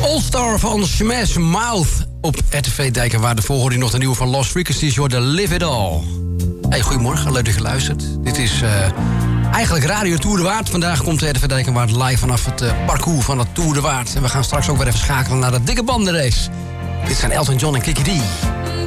All-Star van Smash Mouth op RTV Dijkerwaard. Daarvoor hoorde je nog de nieuwe van Lost Frequencies, je hoorde Live It All. Hey, goedemorgen, leuk dat je luistert. Dit is eigenlijk Radio Tour de Waard. Vandaag komt RTV Dijkerwaard live vanaf het parcours van het Tour de Waard. En we gaan straks ook weer even schakelen naar de dikke bandenrace. Dit zijn Elton John en Kiki D.